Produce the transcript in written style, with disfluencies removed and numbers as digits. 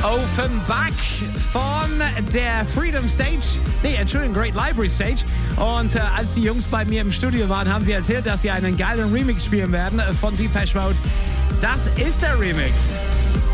Offenbach von der Freedom Stage. Great Library Stage. Und als die Jungs bei mir im Studio waren, haben sie erzählt, dass sie einen geilen Remix spielen werden von Depeche Mode. Das ist der Remix.